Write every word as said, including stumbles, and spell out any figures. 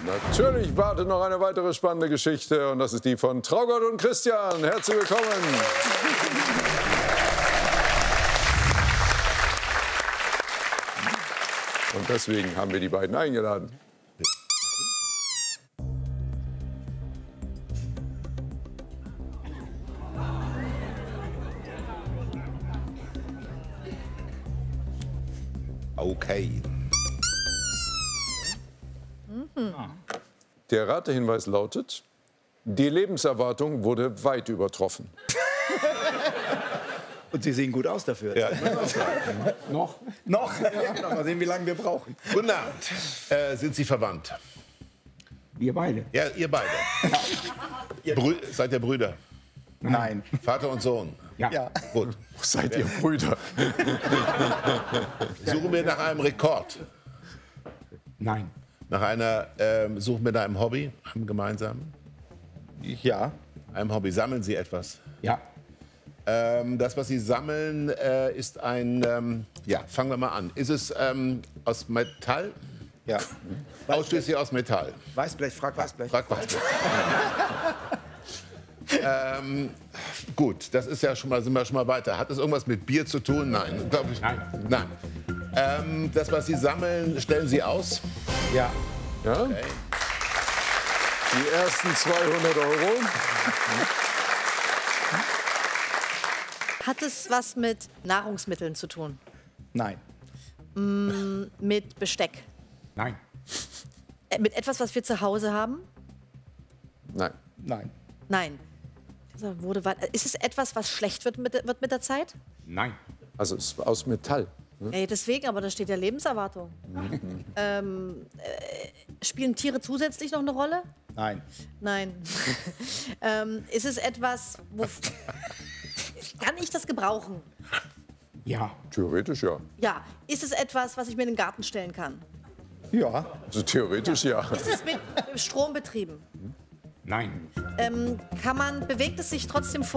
Natürlich wartet noch eine weitere spannende Geschichte und das ist die von Traugott und Christian. Herzlich willkommen. Und deswegen haben wir die beiden eingeladen. Okay. Der Ratehinweis lautet, die Lebenserwartung wurde weit übertroffen. Und Sie sehen gut aus dafür. Ja. Noch? Noch? Ja, genau. Mal sehen, wie lange wir brauchen. Guten Abend. Äh, sind Sie verwandt? Wir beide? Ja, ihr beide. Brü seid ihr Brüder? Nein. Vater und Sohn? Ja. Ja. Gut. Seid ihr Brüder? Suchen wir nach einem Rekord? Nein. Nach einer, ähm, suchen wir nach einem Hobby, einem gemeinsamen? Ja. Einem Hobby. Sammeln Sie etwas? Ja. Ähm, das, was Sie sammeln, äh, ist ein, ähm, ja, fangen wir mal an. Ist es ähm, aus Metall? Ja. Ausschließlich aus Metall. Weißblech, frag Weißblech. Frag Weißblech. ähm, gut, das ist ja schon mal, sind wir schon mal weiter. Hat das irgendwas mit Bier zu tun? Nein, glaube ich. Nein. Nein. Ähm, das, was Sie sammeln, stellen Sie aus? Ja. Ja? Okay. Die ersten zweihundert Euro. Hat es was mit Nahrungsmitteln zu tun? Nein. Mm, mit Besteck? Nein. Äh, mit etwas, was wir zu Hause haben? Nein. Nein. Nein. Also wurde, wa- ist es etwas, was schlecht wird mit, wird mit der Zeit? Nein. Also es ist aus Metall. Ey, deswegen, aber da steht ja Lebenserwartung. ähm, äh, spielen Tiere zusätzlich noch eine Rolle? Nein. Nein. ähm, ist es etwas, wo... Kann ich das gebrauchen? Ja. Theoretisch ja. Ja. Ist es etwas, was ich mir in den Garten stellen kann? Ja. Also theoretisch ja. Ist es mit Strom betrieben? Nein. Ähm, kann man, bewegt es sich trotzdem vor?